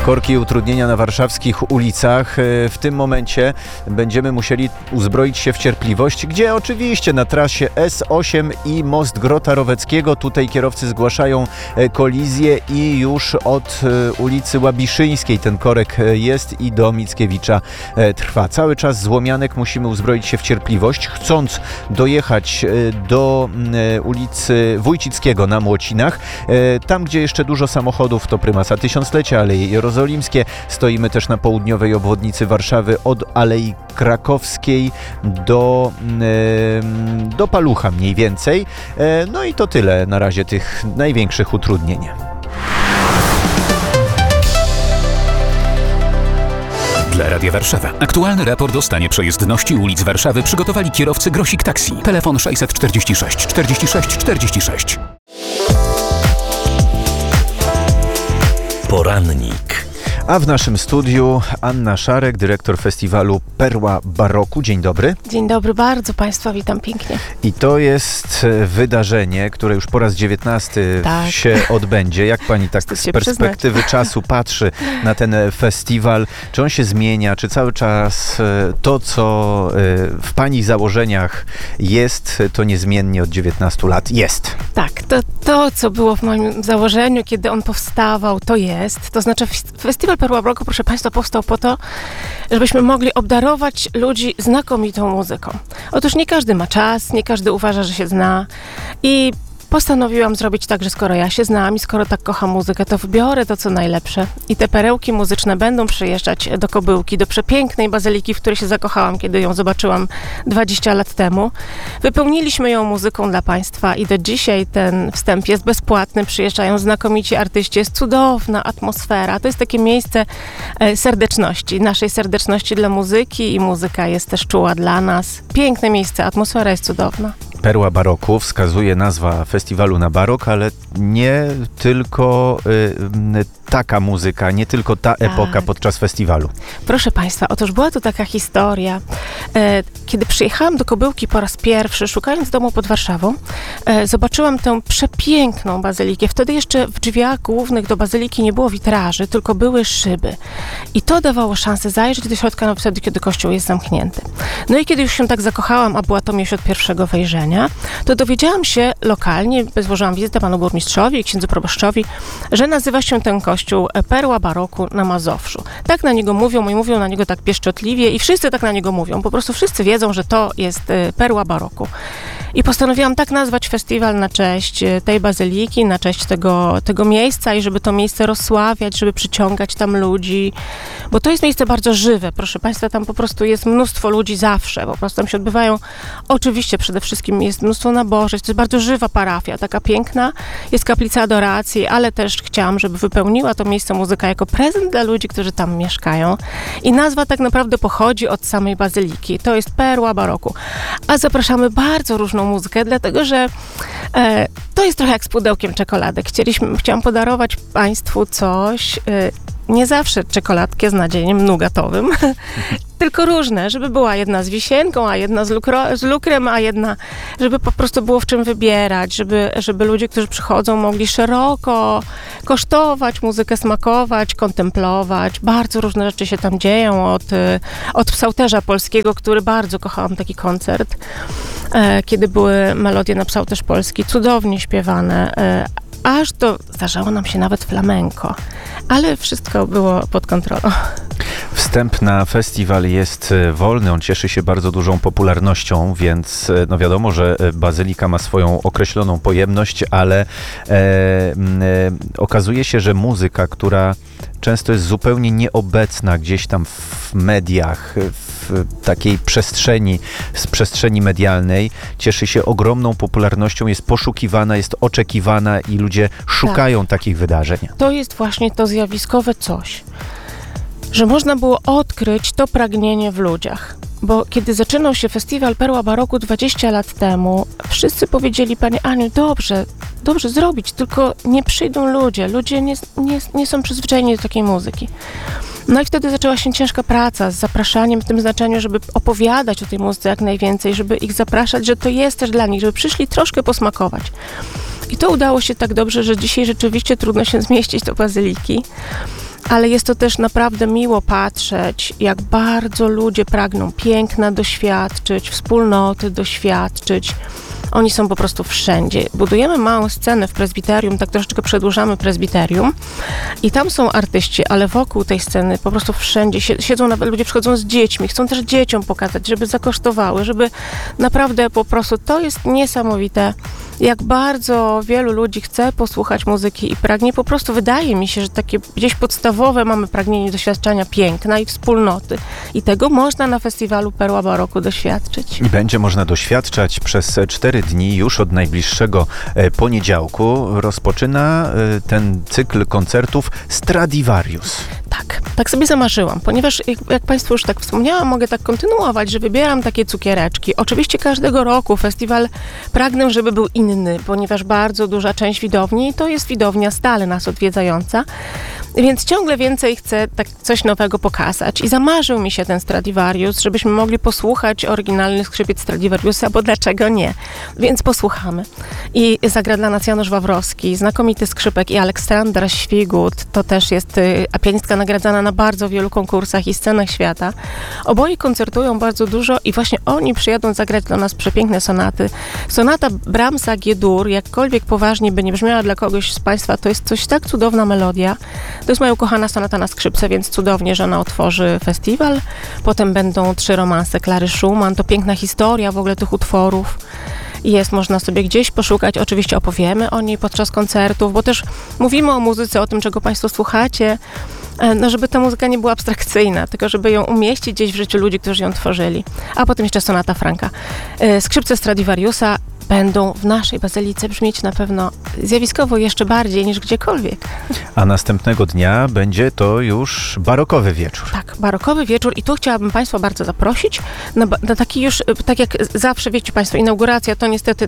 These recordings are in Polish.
Korki i utrudnienia na warszawskich ulicach. W tym momencie będziemy musieli uzbroić się w cierpliwość, gdzie oczywiście na trasie S8 i most Grota Roweckiego. Tutaj kierowcy zgłaszają kolizję i już od ulicy Łabiszyńskiej ten korek jest i do Mickiewicza trwa. Cały czas z Łomianek musimy uzbroić się w cierpliwość, chcąc dojechać do ulicy Wójcickiego na Młocinach. Tam, gdzie jeszcze dużo samochodów, to Prymasa Tysiąclecia, Aleje Jerozolimskie. Stoimy też na południowej obwodnicy Warszawy od Alei Krakowskiej do Palucha mniej więcej. No i to tyle na razie tych największych utrudnień. Dla Radia Warszawa. Aktualny raport o stanie przejezdności ulic Warszawy przygotowali kierowcy Grosik Taxi. Telefon 646 46 46. Porannik. A w naszym studiu Anna Szarek, dyrektor festiwalu Perła Baroku. Dzień dobry. Dzień dobry, bardzo Państwa witam pięknie. I to jest wydarzenie, które już po raz 19 się odbędzie. Jak pani tak z perspektywy czasu patrzy na ten festiwal? Czy on się zmienia? Czy cały czas to, co w pani założeniach jest, to niezmiennie od 19 lat jest? Tak, to co było w moim założeniu, kiedy on powstawał, to jest. To znaczy Festiwal Perła Baroku, proszę Państwa, powstał po to, żebyśmy mogli obdarować ludzi znakomitą muzyką. Otóż nie każdy ma czas, nie każdy uważa, że się zna i postanowiłam zrobić tak, że skoro ja się znam i skoro tak kocham muzykę, to wybiorę to, co najlepsze i te perełki muzyczne będą przyjeżdżać do Kobyłki, do przepięknej bazyliki, w której się zakochałam, kiedy ją zobaczyłam 20 lat temu. Wypełniliśmy ją muzyką dla Państwa i do dzisiaj ten wstęp jest bezpłatny, przyjeżdżają znakomici artyści, jest cudowna atmosfera. To jest takie miejsce serdeczności, naszej serdeczności dla muzyki i muzyka jest też czuła dla nas. Piękne miejsce, atmosfera jest cudowna. Perła Baroku wskazuje nazwa festiwalu na barok, ale nie tylko taka muzyka, nie tylko ta epoka podczas festiwalu. Proszę Państwa, otóż była tu taka historia. Kiedy przyjechałam do Kobyłki po raz pierwszy, szukając domu pod Warszawą, zobaczyłam tę przepiękną bazylikę. Wtedy jeszcze w drzwiach głównych do bazyliki nie było witraży, tylko były szyby. I to dawało szansę zajrzeć do środka nawet wtedy, kiedy kościół jest zamknięty. No i kiedy już się tak zakochałam, a była to miłość od pierwszego wejrzenia, to dowiedziałam się lokalnie, złożyłam wizytę panu burmistrzowi i księdzu proboszczowi, że nazywa się ten kościół Perła Baroku na Mazowszu. Tak na niego mówią i mówią na niego tak pieszczotliwie i wszyscy tak na niego mówią. Po prostu wszyscy wiedzą, że to jest Perła Baroku. I postanowiłam tak nazwać festiwal na cześć tej bazyliki, na cześć tego miejsca i żeby to miejsce rozsławiać, żeby przyciągać tam ludzi, bo to jest miejsce bardzo żywe. Proszę Państwa, tam po prostu jest mnóstwo ludzi zawsze, po prostu tam się odbywają, oczywiście przede wszystkim jest mnóstwo nabożeństw, to jest bardzo żywa parafia, taka piękna, jest kaplica adoracji, ale też chciałam, żeby wypełniła to miejsce muzyka jako prezent dla ludzi, którzy tam mieszkają. I nazwa tak naprawdę pochodzi od samej bazyliki. To jest Perła Baroku. A zapraszamy bardzo różną muzykę, dlatego że to jest trochę jak z pudełkiem czekoladek. Chciałam podarować Państwu coś, nie zawsze czekoladkę z nadzieniem nugatowym, tylko różne, żeby była jedna z wisienką, a jedna z lukrem, a jedna, żeby po prostu było w czym wybierać, żeby ludzie, którzy przychodzą, mogli szeroko kosztować muzykę, smakować, kontemplować. Bardzo różne rzeczy się tam dzieją, od Psałterza Polskiego, który bardzo kochałam taki koncert, kiedy były melodie na Psałterz Polski, cudownie śpiewane, aż zdarzało nam się nawet flamenko, ale wszystko było pod kontrolą. Wstęp na festiwal jest wolny, on cieszy się bardzo dużą popularnością, więc no wiadomo, że bazylika ma swoją określoną pojemność, ale okazuje się, że muzyka, która często jest zupełnie nieobecna gdzieś tam w mediach, w takiej przestrzeni medialnej, cieszy się ogromną popularnością, jest poszukiwana, jest oczekiwana i ludzie szukają takich wydarzeń. To jest właśnie to zjawiskowe coś, że można było odkryć to pragnienie w ludziach. Bo kiedy zaczynał się festiwal Perła Baroku 20 lat temu, wszyscy powiedzieli: Pani Aniu, dobrze zrobić, tylko nie przyjdą ludzie. Ludzie nie są przyzwyczajeni do takiej muzyki. No i wtedy zaczęła się ciężka praca z zapraszaniem w tym znaczeniu, żeby opowiadać o tej muzyce jak najwięcej, żeby ich zapraszać, że to jest też dla nich, żeby przyszli troszkę posmakować. I to udało się tak dobrze, że dzisiaj rzeczywiście trudno się zmieścić do bazyliki. ale jest to też naprawdę miło patrzeć, jak bardzo ludzie pragną piękna doświadczyć, wspólnoty doświadczyć. Oni są po prostu wszędzie. Budujemy małą scenę w prezbiterium, tak troszeczkę przedłużamy prezbiterium i tam są artyści, ale wokół tej sceny po prostu wszędzie siedzą nawet ludzie, przychodzą z dziećmi, chcą też dzieciom pokazać, żeby zakosztowały, żeby naprawdę po prostu to jest niesamowite, jak bardzo wielu ludzi chce posłuchać muzyki i pragnie. Po prostu wydaje mi się, że takie gdzieś podstawowe mamy pragnienie doświadczenia piękna i wspólnoty. I tego można na festiwalu Perła Baroku doświadczyć. I będzie można doświadczać przez 4 dni. Już od najbliższego poniedziałku rozpoczyna ten cykl koncertów Stradivarius. Tak sobie zamarzyłam, ponieważ jak Państwu już tak wspomniałam, mogę tak kontynuować, że wybieram takie cukiereczki. Oczywiście każdego roku festiwal pragnę, żeby był inny, ponieważ bardzo duża część widowni to jest widownia stale nas odwiedzająca, więc ciągle więcej chcę tak coś nowego pokazać. I zamarzył mi się ten Stradivarius, żebyśmy mogli posłuchać oryginalnych skrzypiec Stradivariusa, bo dlaczego nie? Więc posłuchamy. I zagra dla nas Janusz Wawrowski, znakomity skrzypek, i Aleksandra Świgut, to też jest pianistka nagradzana na bardzo wielu konkursach i scenach świata. Oboje koncertują bardzo dużo i właśnie oni przyjadą zagrać dla nas przepiękne sonaty. Sonata Brahmsa G-dur, jakkolwiek poważnie by nie brzmiała dla kogoś z Państwa, to jest coś tak cudowna melodia. To jest moja ukochana sonata na skrzypce, więc cudownie, że ona otworzy festiwal. Potem będą 3 romanse Klary Schumann, to piękna historia w ogóle tych utworów. Jest, można sobie gdzieś poszukać, oczywiście opowiemy o niej podczas koncertów, bo też mówimy o muzyce, o tym, czego Państwo słuchacie, no żeby ta muzyka nie była abstrakcyjna, tylko żeby ją umieścić gdzieś w życiu ludzi, którzy ją tworzyli. A potem jeszcze sonata Franka. Skrzypce Stradivariusa będą w naszej bazylice brzmieć na pewno zjawiskowo jeszcze bardziej niż gdziekolwiek. A następnego dnia będzie to już barokowy wieczór. Tak, barokowy wieczór i tu chciałabym Państwa bardzo zaprosić na taki już, tak jak zawsze wiecie Państwo, inauguracja to niestety,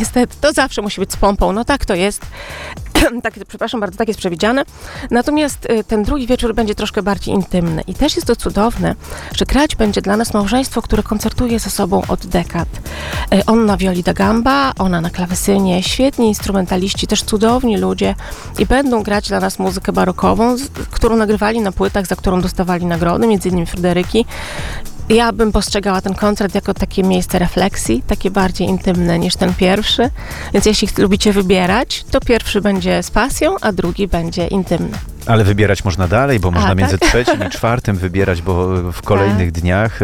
to zawsze musi być z pompą, no tak to jest. Tak, przepraszam bardzo, tak jest przewidziane. Natomiast ten drugi wieczór będzie troszkę bardziej intymny. I też jest to cudowne, że grać będzie dla nas małżeństwo, które koncertuje ze sobą od dekad. On na wioli da gamba, ona na klawesynie. Świetni instrumentaliści, też cudowni ludzie i będą grać dla nas muzykę barokową, którą nagrywali na płytach, za którą dostawali nagrody, między innymi Fryderyki. Ja bym postrzegała ten koncert jako takie miejsce refleksji, takie bardziej intymne niż ten pierwszy. Więc jeśli lubicie wybierać, to pierwszy będzie z pasją, a drugi będzie intymny. Ale wybierać można dalej, bo można między tak? 3. i 4. wybierać, bo w kolejnych dniach,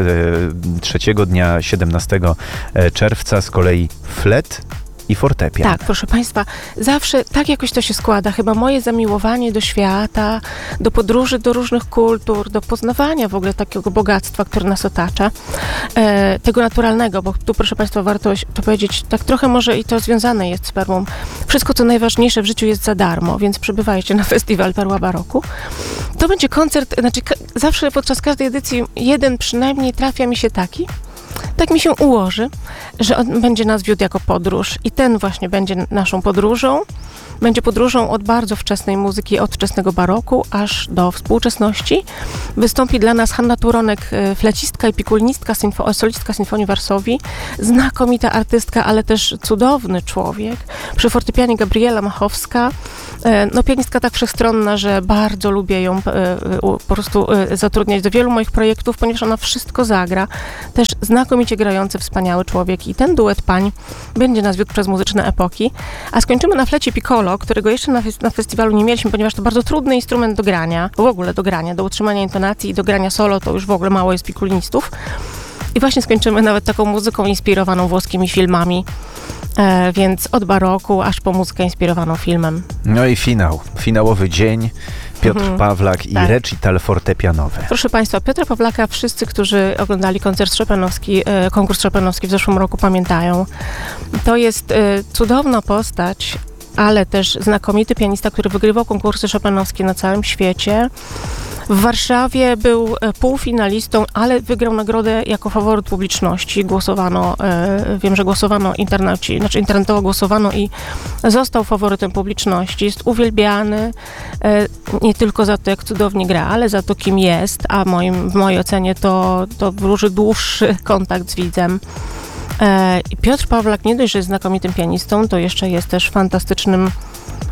3 dnia 17 czerwca z kolei flet i fortepian. Tak, proszę Państwa, zawsze tak jakoś to się składa. Chyba moje zamiłowanie do świata, do podróży, do różnych kultur, do poznawania w ogóle takiego bogactwa, które nas otacza, tego naturalnego, bo tu, proszę Państwa, warto to powiedzieć, tak trochę może i to związane jest z Perłą. Wszystko, co najważniejsze w życiu jest za darmo, więc przybywajcie na festiwal Perła Baroku. To będzie koncert, zawsze podczas każdej edycji jeden przynajmniej trafia mi się taki, tak mi się ułoży, że on będzie nas wiódł jako podróż i ten właśnie będzie naszą podróżą. Będzie podróżą od bardzo wczesnej muzyki, od wczesnego baroku, aż do współczesności. Wystąpi dla nas Hanna Turonek, flecistka i pikulinistka, solistka Sinfonii Varsovii, znakomita artystka, ale też cudowny człowiek. Przy fortepianie Gabriela Machowska, pianistka tak wszechstronna, że bardzo lubię ją po prostu zatrudniać do wielu moich projektów, ponieważ ona wszystko zagra. Też znakomicie grający, wspaniały człowiek i ten duet pań będzie nas wiódł przez muzyczne epoki. A skończymy na flecie piccolo, którego jeszcze na festiwalu nie mieliśmy, ponieważ to bardzo trudny instrument do grania, w ogóle do grania, do utrzymania intonacji i do grania solo, to już w ogóle mało jest pikulinistów. I właśnie skończymy nawet taką muzyką inspirowaną włoskimi filmami, więc od baroku aż po muzykę inspirowaną filmem. No i finałowy dzień. Piotr Pawlak i recital fortepianowy. Proszę Państwa, Piotra Pawlaka wszyscy, którzy oglądali konkurs Chopinowski w zeszłym roku pamiętają. To jest cudowna postać, ale też znakomity pianista, który wygrywał konkursy chopinowskie na całym świecie. W Warszawie był półfinalistą, ale wygrał nagrodę jako faworyt publiczności. Głosowano, wiem, że głosowano internetowo głosowano i został faworytem publiczności. Jest uwielbiany nie tylko za to, jak cudownie gra, ale za to, kim jest, a w mojej ocenie to wróży dłuższy kontakt z widzem. I Piotr Pawlak nie dość, że jest znakomitym pianistą, to jeszcze jest też fantastycznym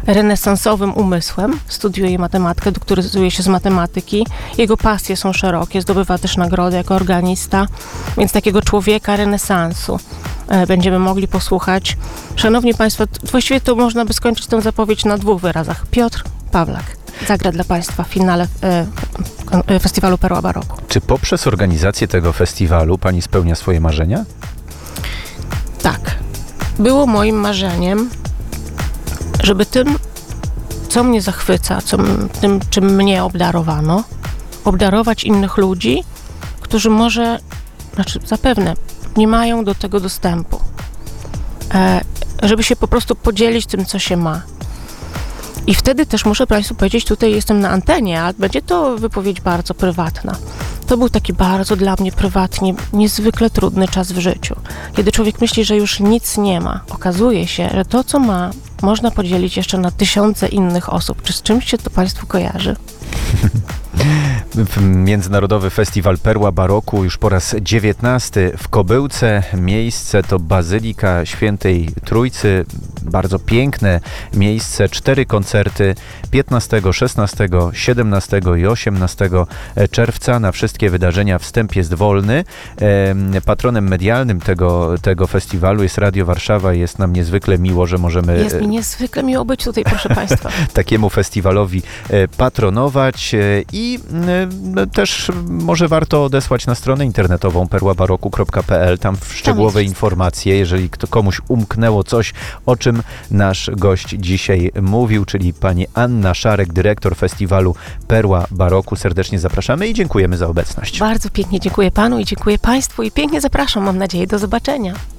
renesansowym umysłem, studiuje matematykę, doktoryzuje się z matematyki. Jego pasje są szerokie, zdobywa też nagrodę jako organista, więc takiego człowieka renesansu będziemy mogli posłuchać. Szanowni Państwo, właściwie to można by skończyć tę zapowiedź na 2 wyrazach. Piotr Pawlak zagra dla Państwa w finale festiwalu Perła Baroku. Czy poprzez organizację tego festiwalu pani spełnia swoje marzenia? Tak. Było moim marzeniem, żeby tym, co mnie zachwyca, tym, czym mnie obdarowano, obdarować innych ludzi, którzy zapewne nie mają do tego dostępu. Żeby się po prostu podzielić tym, co się ma. I wtedy też muszę Państwu powiedzieć, tutaj jestem na antenie, a będzie to wypowiedź bardzo prywatna. To był taki bardzo dla mnie prywatnie, niezwykle trudny czas w życiu. Kiedy człowiek myśli, że już nic nie ma, okazuje się, że to, co ma, można podzielić jeszcze na tysiące innych osób. Czy z czymś się to Państwu kojarzy? Międzynarodowy Festiwal Perła Baroku już po raz 19 w Kobyłce. Miejsce to Bazylika Świętej Trójcy. Bardzo piękne miejsce. 4 koncerty 15, 16, 17 i 18 czerwca. Na wszystkie wydarzenia wstęp jest wolny. Patronem medialnym tego festiwalu jest Radio Warszawa. Jest nam niezwykle miło, że możemy... Jest mi niezwykle miło być tutaj, proszę Państwa. Takiemu festiwalowi patronować i też może warto odesłać na stronę internetową perłabaroku.pl, tam szczegółowe informacje, jeżeli komuś umknęło coś, o czym nasz gość dzisiaj mówił, czyli pani Anna Szarek, dyrektor festiwalu Perła Baroku. Serdecznie zapraszamy i dziękujemy za obecność. Bardzo pięknie dziękuję Panu i dziękuję Państwu i pięknie zapraszam, mam nadzieję, do zobaczenia.